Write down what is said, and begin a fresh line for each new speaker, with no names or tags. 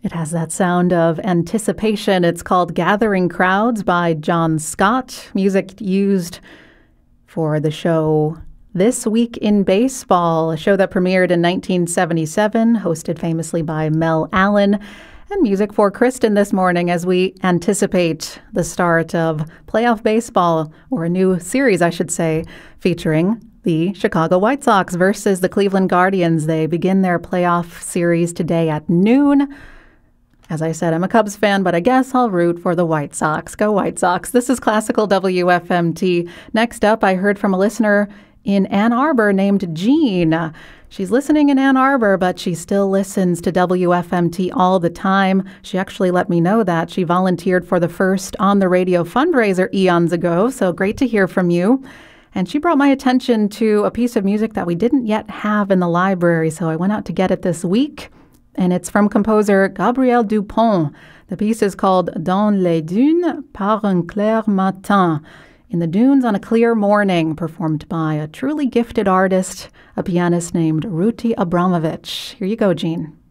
It has that sound of anticipation. It's called Gathering Crowds by John Scott. Music used for the show This Week in Baseball, a show that premiered in 1977, hosted famously by Mel Allen. And music for Kristen this morning as we anticipate the start of playoff baseball, or a new series, I should say, featuring the Chicago White Sox versus the Cleveland Guardians. They begin their playoff series today at noon. As I said, I'm a Cubs fan, but I guess I'll root for the White Sox. Go White Sox. This is Classical WFMT. Next up, I heard from a listener in Ann Arbor named Jean. She's listening in Ann Arbor, but she still listens to WFMT all the time. She actually let me know that. She volunteered for the first On the Radio fundraiser eons ago, so great to hear from you. And she brought my attention to a piece of music that we didn't yet have in the library, so I went out to get it this week. And it's from composer Gabriel Dupont. The piece is called Dans les dunes par un clair matin. In the dunes on a clear morning, performed by a truly gifted artist, a pianist named Ruti Abramovich. Here you go, Jean.